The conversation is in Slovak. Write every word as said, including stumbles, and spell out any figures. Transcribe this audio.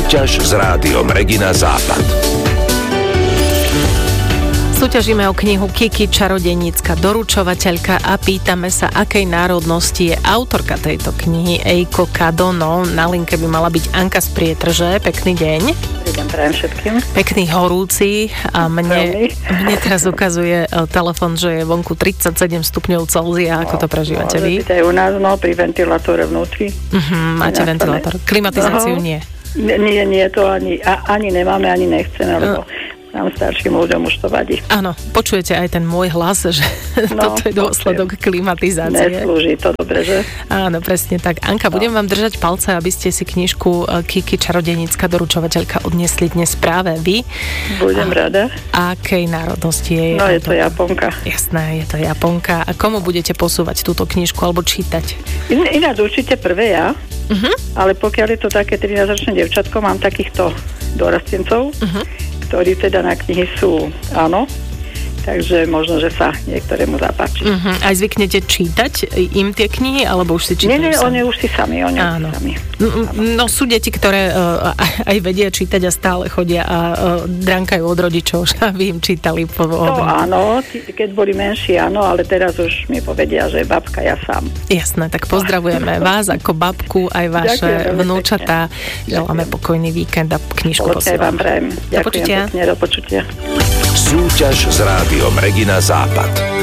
Súťaž s rádiom Regina Západ. Súťažíme o knihu Kiki, čarodejnícka doručovateľka a pýtame sa, akej národnosti je autorka tejto knihy Eiko Kadono. Na linke by mala byť Anka z Prietrže. Pekný deň. Ďakujem prajem všetkým. Pekný horúci a mne, mne teraz ukazuje telefon, že je vonku tridsaťsedem stupňov Celzia. Ako to prežívate no, vy? Aj u nás, no, pri ventilátore vnútri. Uh-huh, máte ventilátor. Klimatizáciu no, nie? Nie, nie, to ani, a, ani nemáme, ani nechceme, lebo nám starším ľuďom už to vadí. Áno, počujete aj ten môj hlas, že no, toto je dôsledok klimatizácie. Neslúži to dobre, že? Áno, presne tak. Anka, no. budem vám držať palce, aby ste si knižku Kiki, čarodejnícka doručovateľka odniesli dnes práve vy. Budem a, rada. Akej národnosti je? No, je to Japonka. Jasné, je to Japonka. A komu budete posúvať túto knižku alebo čítať? In, ináč určite prvé ja, uh-huh. ale pokiaľ je to také trinásťročné devčatko, mám takýchto dorastencov, uh-huh. ktorí teda na knihy sú, áno, takže možno, že sa niektorému zapáči. Uh-huh. Aj zvyknete čítať im tie knihy, alebo už si čítajú? Nie, nie, sami? oni už si sami, oni áno. už si sami. No sú deti, ktoré uh, aj vedia čítať a stále chodia a uh, dránkajú od rodičov, že vy im čítali po To áno, keď boli menší, áno, ale teraz už mi povedia, že babka, ja sám. Jasné, tak pozdravujeme vás ako babku, aj vaše vnúčatá. Želáme pokojný víkend a knižku posúvame. vám prajem. Ďakujem pekne, do počutia. Súťaž s rádiom Regina Západ.